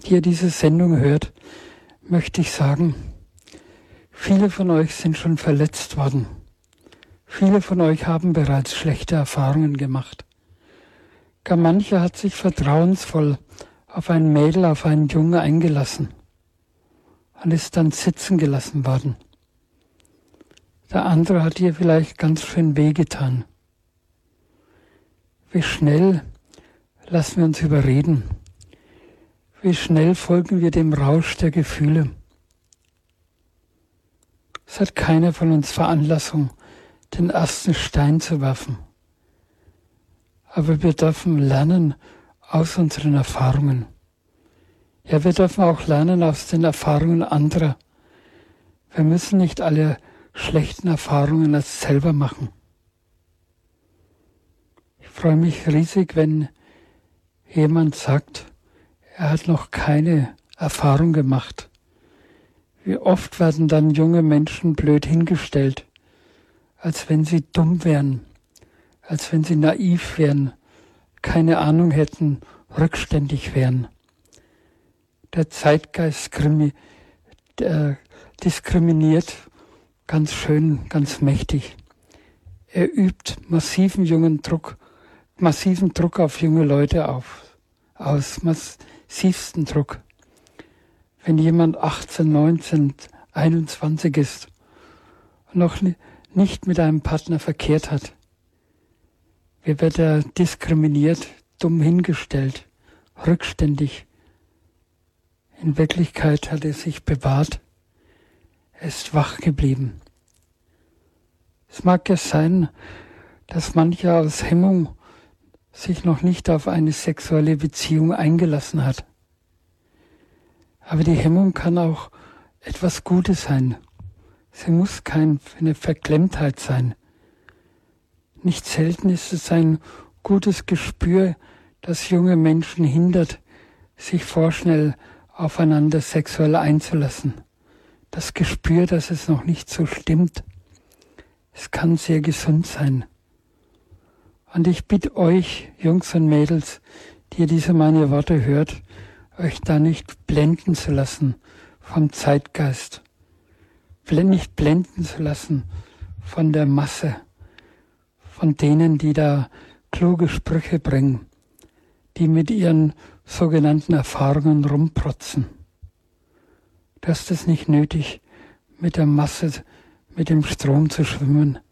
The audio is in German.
die ihr diese Sendung hört, möchte ich sagen, viele von euch sind schon verletzt worden. Viele von euch haben bereits schlechte Erfahrungen gemacht. Gar mancher hat sich vertrauensvoll auf ein Mädel, auf einen Jungen eingelassen und ist dann sitzen gelassen worden. Der andere hat ihr vielleicht ganz schön wehgetan. Wie schnell lassen wir uns überreden? Wie schnell folgen wir dem Rausch der Gefühle? Es hat keiner von uns Veranlassung, den ersten Stein zu werfen. Aber wir dürfen lernen aus unseren Erfahrungen. Ja, wir dürfen auch lernen aus den Erfahrungen anderer. Wir müssen nicht alle schlechten Erfahrungen als selber machen. Ich freue mich riesig, wenn jemand sagt, er hat noch keine Erfahrung gemacht. Wie oft werden dann junge Menschen blöd hingestellt, als wenn sie dumm wären, als wenn sie naiv wären, keine Ahnung hätten, rückständig wären. Der Zeitgeist diskriminiert ganz schön, ganz mächtig. Er übt massiven Druck auf junge Leute aus, massivsten Druck. Wenn jemand 18, 19, 21 ist und noch nicht mit einem Partner verkehrt hat, wie wird er diskriminiert, dumm hingestellt, rückständig. In Wirklichkeit hat er sich bewahrt. Er ist wach geblieben. Es mag ja sein, dass mancher aus Hemmung sich noch nicht auf eine sexuelle Beziehung eingelassen hat. Aber die Hemmung kann auch etwas Gutes sein. Sie muss keine Verklemmtheit sein. Nicht selten ist es ein gutes Gespür, das junge Menschen hindert, sich vorschnell aufeinander sexuell einzulassen. Das Gespür, dass es noch nicht so stimmt. Es kann sehr gesund sein. Und ich bitte euch, Jungs und Mädels, die ihr diese meine Worte hört, euch da nicht blenden zu lassen vom Zeitgeist. Nicht blenden zu lassen von der Masse, von denen, die da kluge Sprüche bringen, die mit ihren sogenannten Erfahrungen rumprotzen. Du hast es nicht nötig, mit der Masse, mit dem Strom zu schwimmen.